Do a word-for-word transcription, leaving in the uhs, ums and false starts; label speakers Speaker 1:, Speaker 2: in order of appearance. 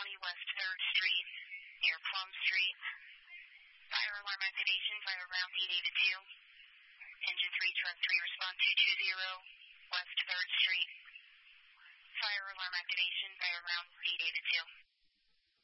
Speaker 1: twenty West third Street, near Plum Street. Fire alarm activation, fire around eight eight two. Engine three, truck three, respond two two zero, West third Street. Fire alarm activation, fire around eight eight two.